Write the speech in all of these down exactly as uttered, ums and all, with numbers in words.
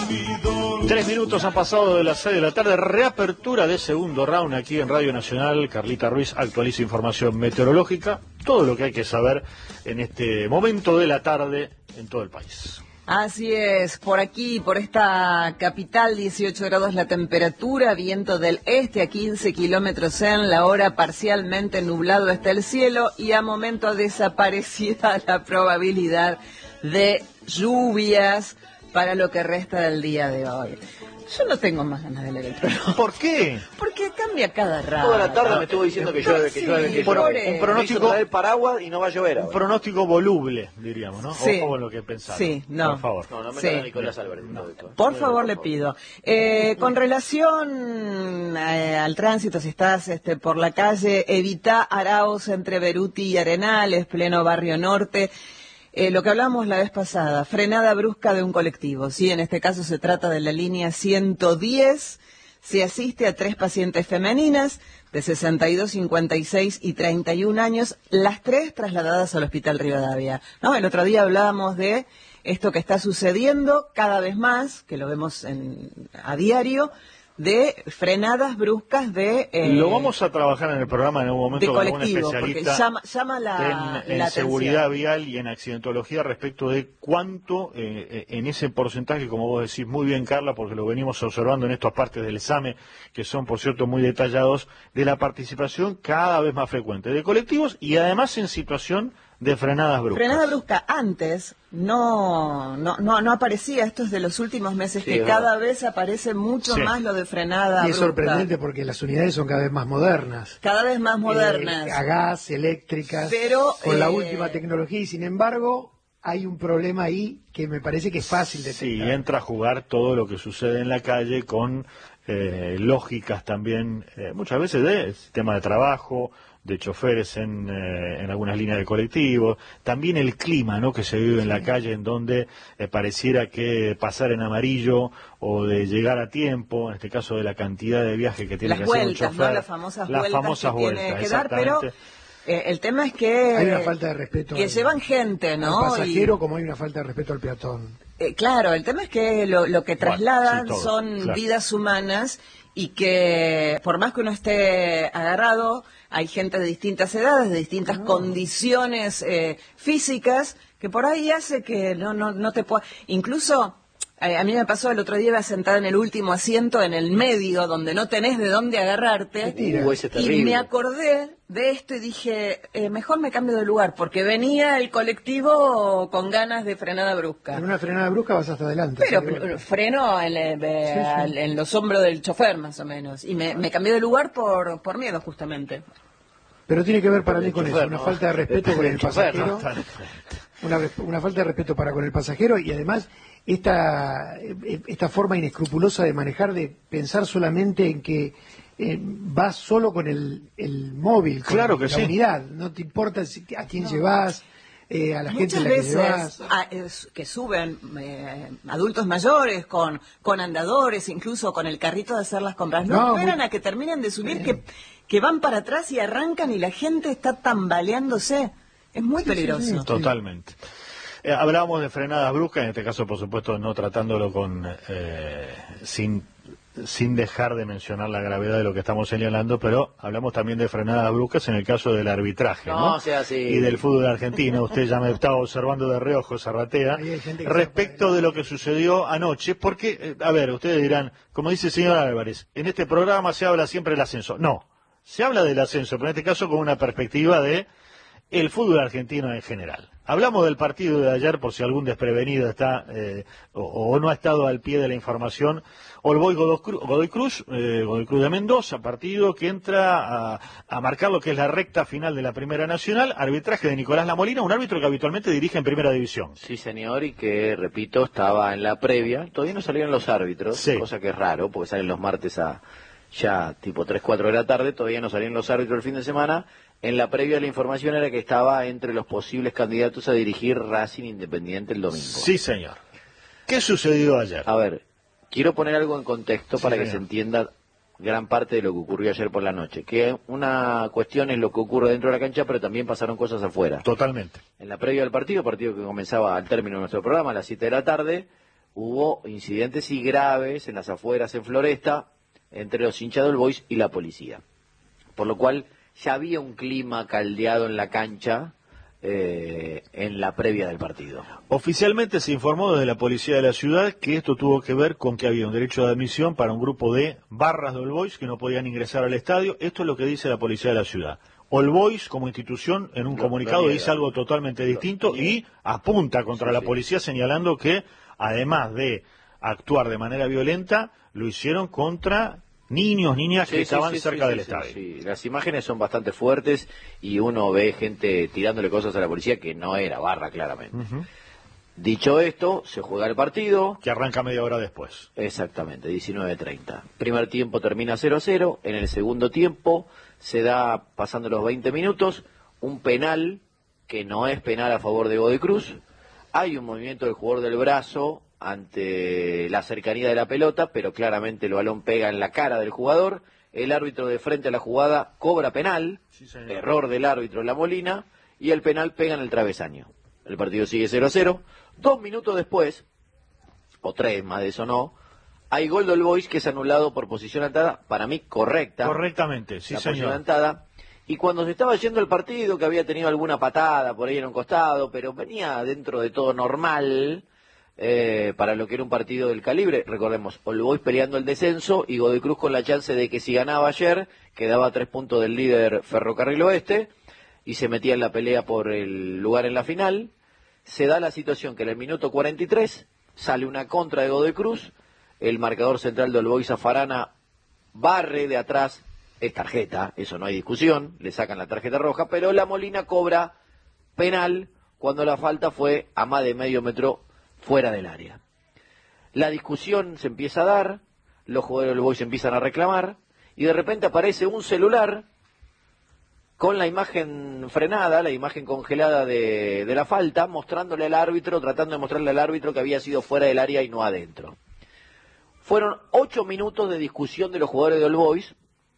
Tres minutos han pasado de las seis de la tarde, reapertura de segundo round aquí en Radio Nacional. Carlita Ruiz actualiza información meteorológica, todo lo que hay que saber en este momento de la tarde en todo el país. Así es, por aquí, por esta capital, dieciocho grados la temperatura, viento del este a quince kilómetros en la hora, parcialmente nublado está el cielo y a momento desaparecida la probabilidad de lluvias para lo que resta del día de hoy. Yo no tengo más ganas de leer el programa. ¿Por qué? Porque cambia cada rato. Toda la tarde me estuvo diciendo que llueve, que llueve, que llueve. Un pronóstico del paraguas y no va a llover ahora. Un pronóstico voluble, diríamos, ¿no? Sí. Ojo con lo que pensamos. Sí, no. Por favor. No, no me Sí. da Nicolás Álvarez. No. Por favor, le pido. Eh, con relación eh, al tránsito, si estás este, por la calle, evita Arauz entre Beruti y Arenales, pleno barrio norte. Eh, lo que hablamos la vez pasada, frenada brusca de un colectivo, ¿sí? En este caso se trata de la línea ciento diez, se asiste a tres pacientes femeninas de sesenta y dos, cincuenta y seis y treinta y un años, las tres trasladadas al Hospital Rivadavia, ¿no? El otro día hablábamos de esto que está sucediendo cada vez más, que lo vemos en, a diario, de frenadas bruscas de... Eh, lo vamos a trabajar en el programa en algún momento de con algún colectivo, porque especialista llama, llama la, en, en la seguridad atención. vial y en accidentología respecto de cuánto eh, en ese porcentaje, como vos decís muy bien, Carla, porque lo venimos observando en estas partes del examen, que son por cierto muy detallados, de la participación cada vez más frecuente de colectivos y además en situación de frenadas bruscas. Frenada brusca antes no no no, no aparecía, esto es de los últimos meses, Sí, que es cada verdad. vez aparece mucho Sí. más lo de frenada Y es brusca. sorprendente porque las unidades son cada vez más modernas. Cada vez más modernas. Eh, a gas, eléctricas, Pero, con la eh, última tecnología. Y sin embargo, hay un problema ahí que me parece que es fácil de Sí, detectar. entra a jugar todo lo que sucede en la calle con eh, lógicas también, eh, muchas veces de sistema de trabajo, de choferes en, eh, en algunas líneas de colectivos, también el clima, ¿no?, que se vive en la calle, en donde eh, pareciera que pasar en amarillo o de llegar a tiempo, en este caso de la cantidad de viaje que tiene Las que hacer un vueltas, chofer, ¿no? Las famosas las vueltas famosas que tiene vueltas, que dar, pero exactamente. eh, el tema es que... Hay una falta de respeto que al- llevan gente, ¿no? al pasajero, Y- como hay una falta de respeto al peatón. Eh, claro, el tema es que lo, lo que Bueno, trasladan sí, todo, son claro. vidas humanas y que por más que uno esté agarrado, hay gente de distintas edades, de distintas condiciones eh, físicas, que por ahí hace que no no no te pueda... Incluso eh, a mí me pasó el otro día, iba sentada en el último asiento, en el medio, donde no tenés de dónde agarrarte, Uh, ese es y terrible. me acordé de esto y dije, eh, mejor me cambio de lugar, porque venía el colectivo con ganas de frenada brusca. En una frenada brusca vas hasta adelante. Pero sale pr- bien. freno en, eh, Sí, sí. al- en los hombros del chofer, más o menos. Y me, me cambié de lugar por, por miedo, justamente. Pero tiene que ver para Por mí el con chofer, eso, una ¿no? falta de respeto Por con el el chofer, pasajero. ¿no? Una, res- una falta de respeto para con el pasajero y además esta, eh, esta forma inescrupulosa de manejar, de pensar solamente en que eh, vas solo con el, el móvil, con Claro que la sí. unidad, no te importa si- a quién llevas, eh, a la gente a Muchas la que veces llevas. a- es- que suben eh, adultos mayores con, con andadores, incluso con el carrito de hacer las compras. No, No, esperan muy- a que terminen de subir, que, que van para atrás y arrancan y la gente está tambaleándose. Es muy peligroso. Totalmente. Eh, hablábamos de frenadas bruscas, en este caso, por supuesto, no tratándolo con eh, sin sin dejar de mencionar la gravedad de lo que estamos señalando, pero hablamos también de frenadas bruscas en el caso del arbitraje, ¿no? No sea así. Y del fútbol argentino. Usted ya me estaba observando de reojo, Zarratea, Ahí hay gente que respecto se de lo que sucedió anoche, porque, eh, a ver, ustedes dirán, como dice el señor Álvarez, en este programa se habla siempre del ascenso. No, se habla del ascenso, pero en este caso con una perspectiva de el fútbol argentino en general. Hablamos del partido de ayer, por si algún desprevenido está eh, o, o no ha estado al pie de la información. Olboy Godoy Cruz, Godoy Cruz, eh, Godoy Cruz de Mendoza, partido que entra a, a marcar lo que es la recta final de la Primera Nacional, arbitraje de Nicolás Lamolina, un árbitro que habitualmente dirige en Primera División. Sí, señor, y que, repito, estaba en la previa. Todavía no salieron los árbitros, Sí. cosa que es raro, porque salen los martes a ya tipo tres, cuatro de la tarde. Todavía no salieron los árbitros el fin de semana. En la previa la información era que estaba entre los posibles candidatos a dirigir Racing Independiente el domingo. Sí, señor. ¿Qué sucedió ayer? A ver, quiero poner algo en contexto Sí, para que señor. se entienda gran parte de lo que ocurrió ayer por la noche. Que una cuestión es lo que ocurre dentro de la cancha, pero también pasaron cosas afuera. Totalmente. En la previa del partido, partido que comenzaba al término de nuestro programa a las siete de la tarde, hubo incidentes y graves en las afueras en Floresta entre los hinchas del Boys y la policía. Por lo cual ya había un clima caldeado en la cancha eh, en la previa del partido. Oficialmente se informó desde la policía de la ciudad que esto tuvo que ver con que había un derecho de admisión para un grupo de barras de All Boys que no podían ingresar al estadio. Esto es lo que dice la policía de la ciudad. All Boys como institución en un No, comunicado no dice algo totalmente distinto no, y apunta contra sí, la sí. policía señalando que además de actuar de manera violenta, lo hicieron contra niños, niñas que Sí, estaban sí, sí, cerca sí, del sí, estadio. sí. Las imágenes son bastante fuertes y uno ve gente tirándole cosas a la policía que no era barra, claramente. Ujú. Dicho esto, se juega el partido. Que arranca media hora después. Exactamente, diecinueve treinta. Primer tiempo termina cero a cero. En el segundo tiempo se da, pasando los veinte minutos, un penal que no es penal a favor de Godoy Cruz. Hay un movimiento del jugador del brazo ante la cercanía de la pelota, pero claramente el balón pega en la cara del jugador. El árbitro de frente a la jugada cobra penal, Sí, señor. error del árbitro La Molina, y el penal pega en el travesaño. El partido sigue cero a cero. Dos minutos después, o tres, más de eso no, hay gol del Boys que es anulado por posición atada, para mí correcta. Correctamente, sí la posición señor. atada. Y cuando se estaba yendo el partido, que había tenido alguna patada por ahí en un costado, pero venía dentro de todo normal, eh, para lo que era un partido del calibre, recordemos, All Boys peleando el descenso y Godoy Cruz con la chance de que si ganaba ayer, quedaba a tres puntos del líder Ferrocarril Oeste, y se metía en la pelea por el lugar en la final. Se da la situación que en el minuto cuarenta y tres sale una contra de Godoy Cruz, el marcador central de All Boys Zafarana barre de atrás, es tarjeta, eso no hay discusión, le sacan la tarjeta roja, pero La Molina cobra penal cuando la falta fue a más de medio metro fuera del área. La discusión se empieza a dar, los jugadores del All Boys empiezan a reclamar, y de repente aparece un celular con la imagen frenada, la imagen congelada de, de la falta, mostrándole al árbitro, tratando de mostrarle al árbitro que había sido fuera del área y no adentro. Fueron ocho minutos de discusión de los jugadores de All Boys,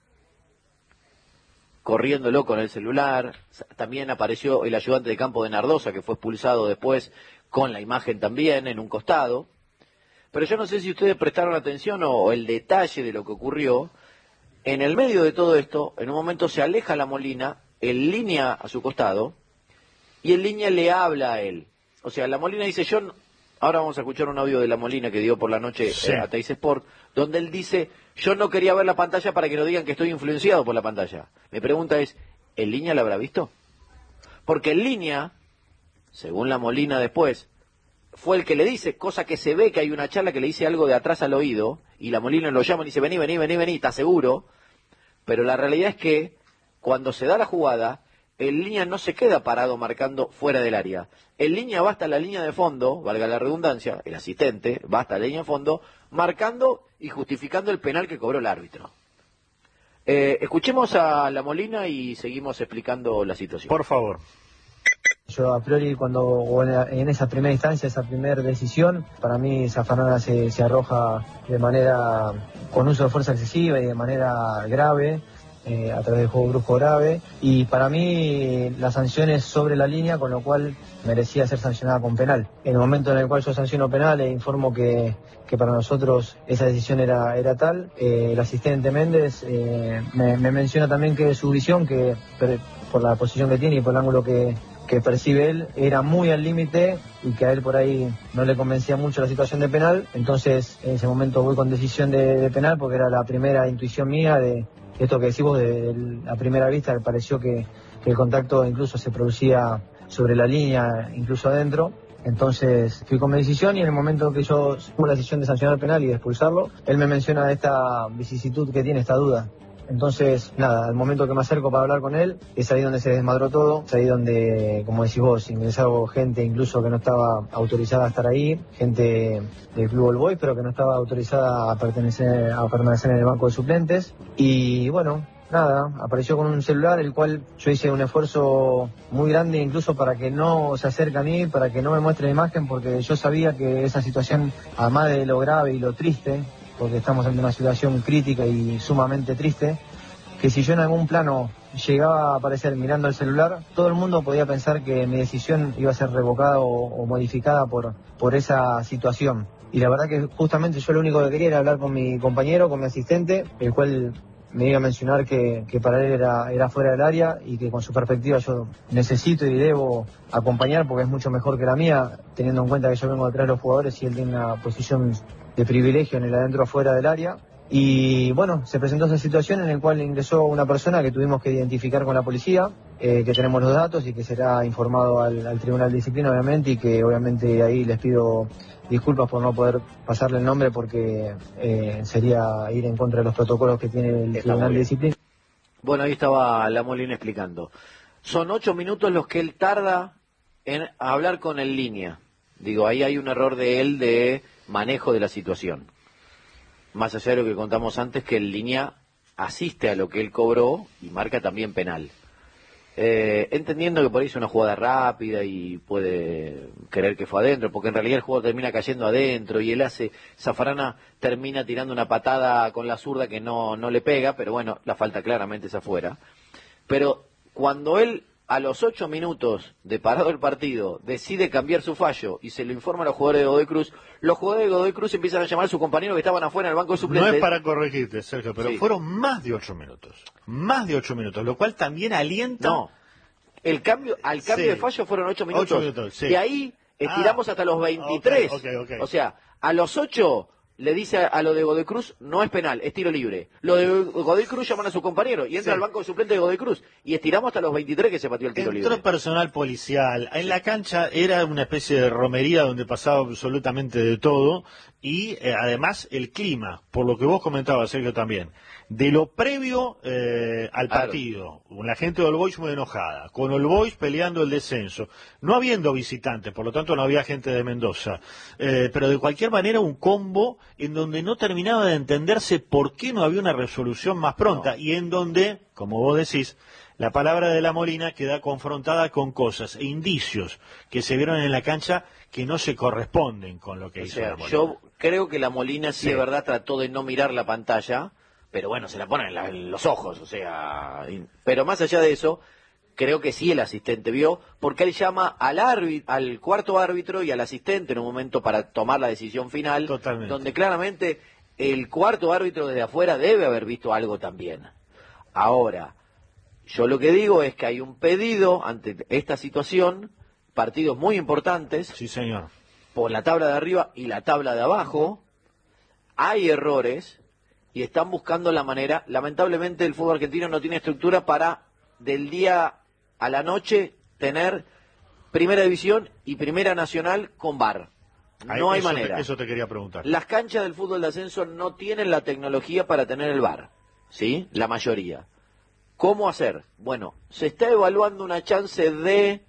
corriéndolo con el celular. También apareció el ayudante de campo de Nardosa, que fue expulsado después, con la imagen también en un costado. Pero yo no sé si ustedes prestaron atención o, o el detalle de lo que ocurrió. En el medio de todo esto, en un momento se aleja La Molina, en línea a su costado, y en línea le habla a él. O sea, La Molina dice, yo, no... ahora vamos a escuchar un audio de La Molina que dio por la noche Sí. eh, a Teis Sport, donde él dice, yo no quería ver la pantalla para que no digan que estoy influenciado por la pantalla. Mi pregunta es, ¿en línea la habrá visto? Porque en línea, según La Molina después, fue el que le dice, cosa que se ve que hay una charla que le dice algo de atrás al oído, y La Molina lo llama y dice, vení, vení, vení, vení, ¿estás seguro? Pero la realidad es que cuando se da la jugada, el línea no se queda parado marcando fuera del área. El línea va hasta la línea de fondo, valga la redundancia, el asistente va hasta la línea de fondo, marcando y justificando el penal que cobró el árbitro. Eh, escuchemos a La Molina y seguimos explicando la situación. Por favor. Yo a priori cuando o en, en esa primera instancia, esa primera decisión, para mí Zafarana se, se arroja de manera con uso de fuerza excesiva y de manera grave, eh, a través del juego brusco grave, y para mí la sanción es sobre la línea, con lo cual merecía ser sancionada con penal. En el momento en el cual yo sanciono penal e informo que, que para nosotros esa decisión era, era tal, eh, el asistente Méndez eh, me, me menciona también que su visión, que por la posición que tiene y por el ángulo que que percibe él, era muy al límite y que a él por ahí no le convencía mucho la situación de penal. Entonces en ese momento voy con decisión de, de penal porque era la primera intuición mía de esto que decís vos, de, de la primera vista, me pareció que, que el contacto incluso se producía sobre la línea, incluso adentro. Entonces fui con mi decisión y en el momento que yo tomo la decisión de sancionar el penal y de expulsarlo, él me menciona esta vicisitud que tiene, esta duda. Entonces, nada, al momento que me acerco para hablar con él, es ahí donde se desmadró todo, es ahí donde, como decís vos, ingresaron gente incluso que no estaba autorizada a estar ahí, gente del Club All Boys, pero que no estaba autorizada a pertenecer, a permanecer en el banco de suplentes. Y bueno, nada, apareció con un celular, el cual yo hice un esfuerzo muy grande incluso para que no se acerque a mí, para que no me muestre la imagen, porque yo sabía que esa situación, además de lo grave y lo triste, porque estamos ante una situación crítica y sumamente triste, que si yo en algún plano llegaba a aparecer mirando el celular, todo el mundo podía pensar que mi decisión iba a ser revocada o, o modificada por, por esa situación. y la verdad que justamente yo lo único que quería era hablar con mi compañero, con mi asistente, el cual me iba a mencionar que, que para él era, era fuera del área y que con su perspectiva yo necesito y debo acompañar porque es mucho mejor que la mía, teniendo en cuenta que yo vengo detrás de los jugadores y él tiene una posición de privilegio en el adentro afuera del área. Y bueno, se presentó esa situación en la cual ingresó una persona que tuvimos que identificar con la policía, eh, que tenemos los datos y que será informado al, al Tribunal de Disciplina, obviamente, y que obviamente ahí les pido disculpas por no poder pasarle el nombre porque eh, sería ir en contra de los protocolos que tiene el Está Tribunal de Disciplina. Bueno, ahí estaba la Molina explicando. Son ocho minutos los que él tarda en hablar con el línea. Digo, ahí hay un error de él de manejo de la situación. Más allá de lo que contamos antes, que el línea asiste a lo que él cobró y marca también penal. Eh, entendiendo que por ahí es una jugada rápida y puede creer que fue adentro, porque en realidad el juego termina cayendo adentro y él hace, Zaffarana termina tirando una patada con la zurda que no, no le pega, pero bueno, la falta claramente es afuera. Pero cuando él, a los ocho minutos de parado el partido, decide cambiar su fallo y se lo informa a los jugadores de Godoy Cruz, los jugadores de Godoy Cruz empiezan a llamar a sus compañeros que estaban afuera en el banco de suplentes. No es para corregirte, Sergio, pero Sí. fueron más de ocho minutos. Más de ocho minutos, lo cual también alienta... No, el cambio, al cambio Sí. de fallo fueron ocho minutos. Ocho minutos, sí. De ahí estiramos Ah, hasta los veintitrés. ok, ok, ok. O sea, a los ocho le dice a, a lo de Godoy Cruz, no es penal, es tiro libre. Lo de Godoy Cruz llaman a su compañero y entra Sí. al banco de suplente de Godoy Cruz. Y estiramos hasta los veintitrés que se pateó el tiro Entró libre. personal policial. En la cancha era una especie de romería donde pasaba absolutamente de todo. Y eh, además el clima, por lo que vos comentabas, Sergio, también. De lo previo eh, al Claro. partido, con la gente de All Boys muy enojada, con All Boys peleando el descenso, no habiendo visitantes, por lo tanto no había gente de Mendoza, eh, pero de cualquier manera un combo en donde no terminaba de entenderse por qué no había una resolución más pronta No. y en donde, como vos decís, la palabra de la Molina queda confrontada con cosas e indicios que se vieron en la cancha que no se corresponden con lo que O hizo sea, la Molina. yo creo que la Molina sí, Sí. de verdad trató de no mirar la pantalla, pero bueno, se la ponen en, la- en los ojos, o sea, y- pero más allá de eso, creo que sí el asistente vio, porque él llama al árbi- al cuarto árbitro y al asistente en un momento para tomar la decisión final, Totalmente. donde claramente el cuarto árbitro desde afuera debe haber visto algo también. Ahora, yo lo que digo es que hay un pedido ante esta situación, partidos muy importantes, Sí, señor. por la tabla de arriba y la tabla de abajo, hay errores y están buscando la manera. Lamentablemente el fútbol argentino no tiene estructura para del día a la noche tener primera división y primera nacional con V A R. Ahí, No hay eso te- manera. eso te quería preguntar. Las canchas del fútbol de ascenso no tienen la tecnología para tener el V A R, ¿sí? La mayoría. ¿Cómo hacer? Bueno, se está evaluando una chance de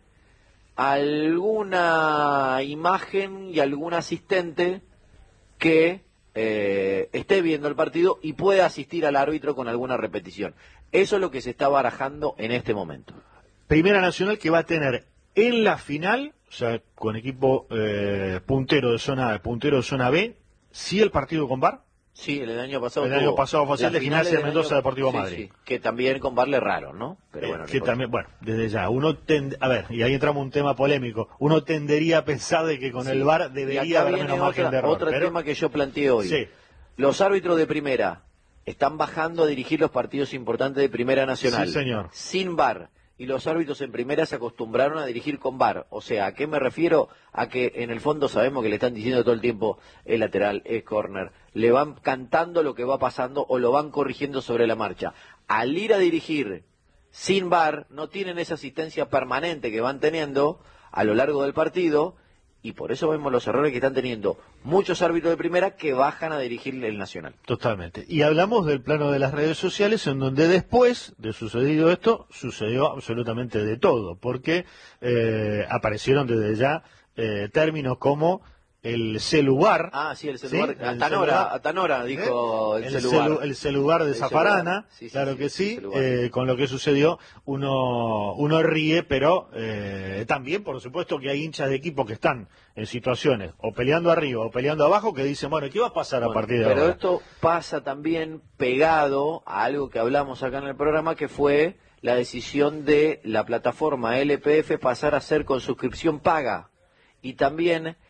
alguna imagen y algún asistente que eh, esté viendo el partido y pueda asistir al árbitro con alguna repetición. Eso es lo que se está barajando en este momento. Primera Nacional que va a tener en la final, o sea, con equipo eh, puntero de zona A, puntero de zona B, sí el partido con V A R. Sí, el año pasado El año tuvo pasado fue así, las de finales Gimnasia del Mendoza, año- Deportivo sí, Madrid. sí, que también con V A R le raro, ¿no? Pero Eh, bueno, no que importa. también, bueno, desde ya, uno tend, a ver, y ahí entramos en un tema polémico, uno tendería a pensar de que con Sí. el V A R Y debería acá haber viene menos margen otra- de error. Otro pero- tema que yo planteé hoy. Sí. Los árbitros de primera están bajando a dirigir los partidos importantes de Primera Nacional. Sí, señor. Sin V A R. Y los árbitros en primera se acostumbraron a dirigir con V A R. O sea, ¿a qué me refiero? A que en el fondo sabemos que le están diciendo todo el tiempo es lateral, es córner. Le van cantando lo que va pasando o lo van corrigiendo sobre la marcha. Al ir a dirigir sin V A R, no tienen esa asistencia permanente que van teniendo a lo largo del partido. Y por eso vemos los errores que están teniendo muchos árbitros de primera que bajan a dirigir el Nacional. Totalmente. Y hablamos del plano de las redes sociales, en donde después de sucedido esto, sucedió absolutamente de todo, porque eh, aparecieron desde ya eh, términos como el celular. Ah, sí, el celular. ¿Sí? A El Tanora, celular. a Tanora dijo ¿Eh? el, el, celular. celu- el celular de El Zaffarana, celular. Sí, sí, claro sí, que el sí, celular. eh, con lo que sucedió uno uno ríe, pero eh, también por supuesto que hay hinchas de equipo que están en situaciones o peleando arriba o peleando abajo que dicen, bueno, ¿qué va a pasar a Bueno, partir de pero ahora? esto pasa también pegado a algo que hablamos acá en el programa, que fue la decisión de la plataforma L P F pasar a ser con suscripción paga. Y también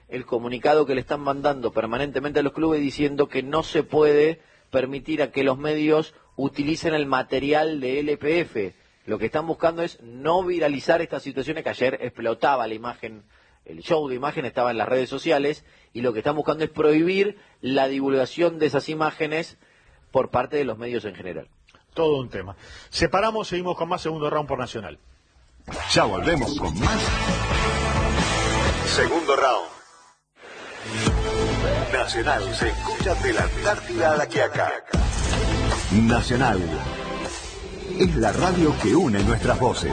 el comunicado que le están mandando permanentemente a los clubes diciendo que no se puede permitir a que los medios utilicen el material de L P F. Lo que están buscando es no viralizar estas situaciones, que ayer explotaba la imagen, el show de imagen estaba en las redes sociales, y lo que están buscando es prohibir la divulgación de esas imágenes por parte de los medios en general. Todo un tema. Separamos, seguimos con más segundo round por Nacional. Ya volvemos con más segundo round. Nacional se escucha de la Antártida a la Quiaca. Nacional es la radio que une nuestras voces.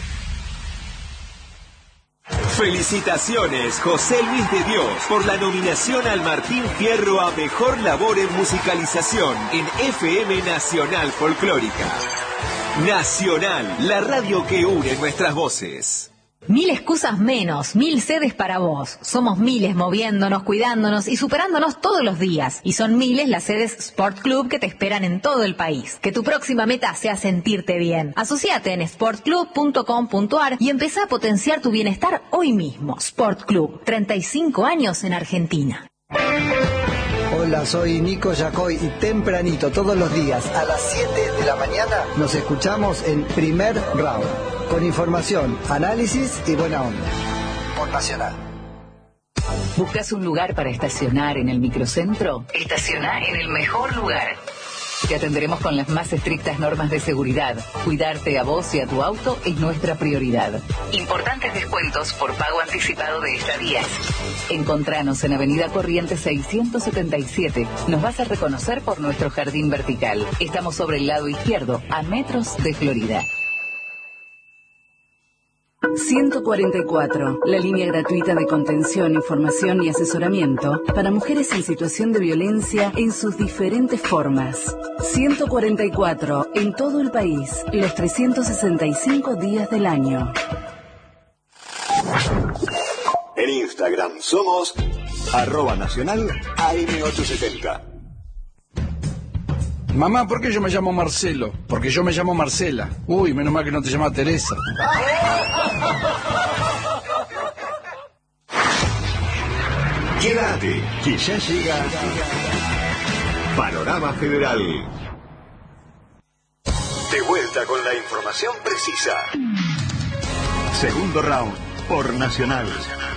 Felicitaciones, José Luis de Dios, por la nominación al Martín Fierro a Mejor Labor en Musicalización en F M Nacional Folclórica. Nacional, la radio que une nuestras voces. Mil excusas menos, mil sedes para vos. Somos miles moviéndonos, cuidándonos y superándonos todos los días. Y son miles las sedes Sport Club que te esperan en todo el país. Que tu próxima meta sea sentirte bien. Asociate en sport club punto com punto a r y empezá a potenciar tu bienestar hoy mismo. Sport Club, treinta y cinco años en Argentina. Hola, soy Nico Yacoy y tempranito todos los días a las siete de la mañana nos escuchamos en Primer Round. Con información, análisis y buena onda. Por Nacional. ¿Buscas un lugar para estacionar en el microcentro? Estaciona en el mejor lugar. Te atenderemos con las más estrictas normas de seguridad. Cuidarte a vos y a tu auto es nuestra prioridad. Importantes descuentos por pago anticipado de estadías. Encontranos en Avenida Corrientes seiscientos setenta y siete. Nos vas a reconocer por nuestro jardín vertical. Estamos sobre el lado izquierdo, a metros de Florida. ciento cuarenta y cuatro, la línea gratuita de contención, información y asesoramiento para mujeres en situación de violencia en sus diferentes formas. ciento cuarenta y cuatro, en todo el país, los trescientos sesenta y cinco días del año. En Instagram somos arroba nacional A M ochocientos setenta. Mamá, ¿por qué yo me llamo Marcelo? Porque yo me llamo Marcela. Uy, menos mal que no te llamas Teresa. Quédate, que ya llega Panorama Federal. De vuelta con la información precisa. Segundo round por Nacional.